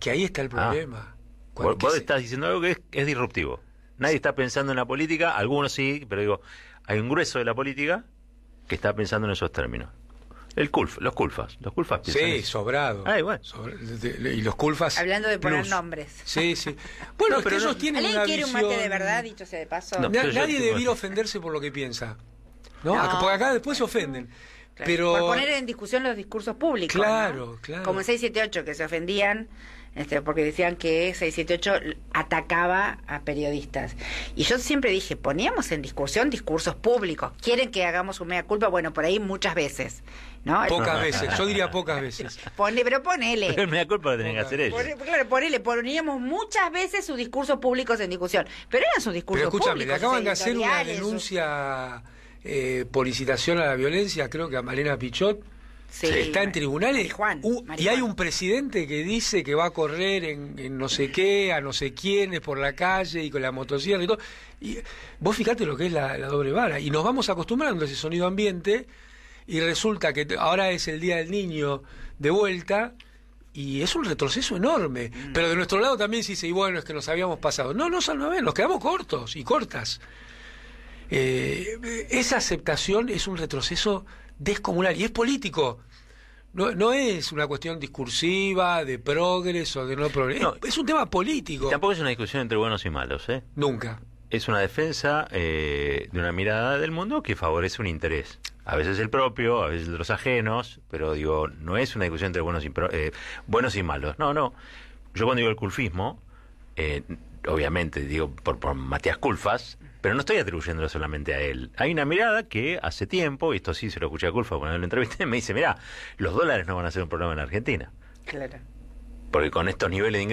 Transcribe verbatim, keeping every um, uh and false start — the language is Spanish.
que ahí está el problema. Ah. Vos, vos estás diciendo algo que es, es disruptivo. Nadie está pensando en la política, algunos sí, pero digo, hay un grueso de la política que está pensando en esos términos. El culf, los culfas, los culfas piensan Sí, eso. sobrado. Ay, bueno. Sobre, de, de, y los culfas. Hablando de poner plus. nombres. Sí, sí. Bueno, No, es pero que ellos no- tienen ¿Alguien una quiere visión... un mate de verdad, dicho sea de paso? No. Na- Yo- yo nadie tengo- debiera ofenderse por lo que piensa. ¿No? No. Acá- Porque acá después se ofenden. Claro, Pero... por poner en discusión los discursos públicos. Claro, ¿no? claro. Como en seis siete ocho, que se ofendían este, porque decían que seis siete ocho atacaba a periodistas. Y yo siempre dije, poníamos en discusión discursos públicos. ¿Quieren que hagamos un mea culpa? Bueno, por ahí muchas veces. ¿no? Pocas veces, yo diría pocas veces. Pone, pero ponele. Pero me da culpa lo tienen que hacer ellos. Pone- claro, ponele, poníamos muchas veces sus discursos públicos en discusión. Pero eran sus discursos Pero escúchame, le públicos. acaban sus de hacer una editoriales, sus- denuncia eh, por incitación a la violencia, creo que a Malena Pichot. Sí. Está en tribunales. Marijuán, Uh, y marijuán. hay un presidente que dice que va a correr en, en no sé qué, a no sé quiénes por la calle y con la motosierra y todo. Y vos fijate lo que es la, la doble vara. Y nos vamos acostumbrando a ese sonido ambiente y resulta que ahora es el Día del Niño de vuelta y es un retroceso enorme. Mm. Pero de nuestro lado también se dice, y bueno, es que nos habíamos pasado. No, no, no, nos quedamos cortos y cortas. Eh, esa aceptación es un retroceso descomunal y es político. No, no es una cuestión discursiva, de progreso, de no progreso. No, es un tema político. Y tampoco es una discusión entre buenos y malos, ¿eh? Nunca. Es una defensa eh, de una mirada del mundo que favorece un interés. A veces el propio, a veces de los ajenos, pero digo, no es una discusión entre buenos y, pro, eh, buenos y malos. No, no. Yo cuando digo el culfismo, eh, obviamente digo por, por Matías Culfas, pero no estoy atribuyéndolo solamente a él. Hay una mirada que hace tiempo, y esto sí se lo escuché a Culfas cuando lo entrevisté, me dice, mirá, los dólares no van a ser un problema en Argentina. Claro. Porque con estos niveles de ingresos